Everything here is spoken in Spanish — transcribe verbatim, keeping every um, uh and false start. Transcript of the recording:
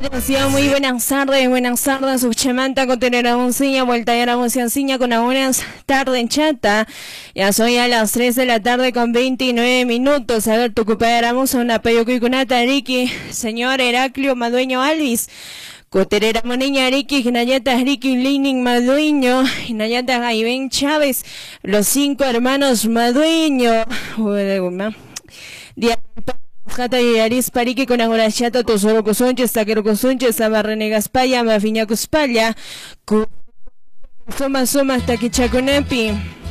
Muy buenas tardes, buenas tardes, Uchamanta, con tener a Monsiña, vuelta a la Monsiña con buenas tardes, chata. Ya soy a las tres de la tarde con veintinueve minutos. A ver, tu cupaéramos una peyoco y kunata, Ricky, señor Heraclio Madueño Alvis. Coterera Moniña Ricky, Ginayata Ricky Lining Madueño, Ginayata Jaibén Chávez, los cinco hermanos Madueño. Día Jata y Aris Parique con Agorachata, Tosoro Cosonches, Taquero Cosonches, Abarrenegas Paya, Mafiña Cuspalla, Soma Soma hasta que Chaconepi.